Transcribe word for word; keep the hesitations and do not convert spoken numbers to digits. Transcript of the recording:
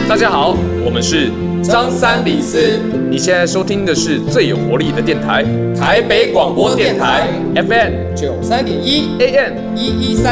大家好，我们是张三李四， 你现在收听的是最有活力的电台台北广播电台 F M 九三点一 A M 一一三。